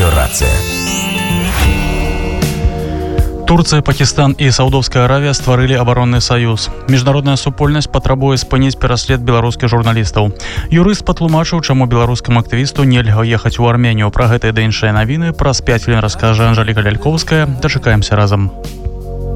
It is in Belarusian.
Радиорация. Турция, Пакистан и Саудовская Аравия стварылі абаронны саюз. Міжнародная супольнасць патрабуе спыніць пераслед беларускіх журналістаў. Юрыст патлумачыў, чаму беларускаму актывісту нельга ехаць у Арменію. Пра гэта і да іншыя навіны праз 5 хвілін раскажа Анжеліка Ляльковская. Дачакаемся разам.